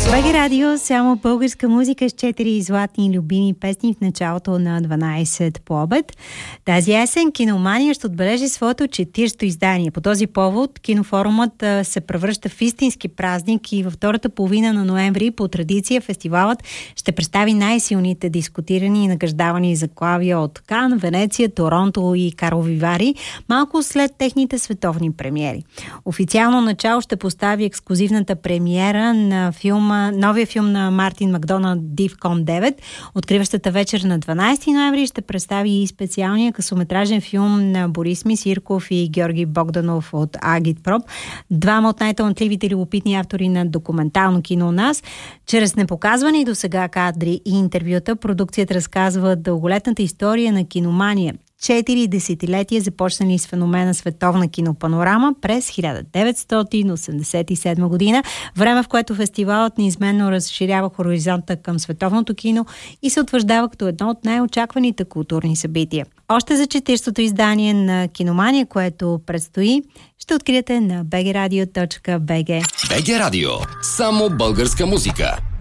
БГ Радио, само българска музика с 4 златни любими песни в началото на 12 по обед. Тази есен Киномания ще отбележи своето 40-то издание. По този повод кинофорумът се превръща в истински празник и във втората половина на ноември по традиция фестивалът ще представи най-силните дискутирани и награждавани заглавия от Кан, Венеция, Торонто и Карлови Вари, малко след техните световни премиери. Официално начало ще постави ексклузивната премиера на новия филм на Мартин Макдоналд DEFCON 9. Откриващата вечер на 12 ноември ще представи и специалния късометражен филм на Борис Мисирков и Георги Богданов от Агитпроп. Двама от най-талантливите и любопитни автори на документално кино у нас. Чрез непоказвани досега кадри и интервюта, продукцията разказва дълголетната история на киномания. 4 десетилетия започнали с феномена световна кинопанорама през 1987 година, време в което фестивалът неизменно разширява хоризонта към световното кино и се утвърждава като едно от най-очакваните културни събития. Още за 40-то издание на Киномания, което предстои, ще откриете на bgradio.bg. BG Радио. Само българска музика.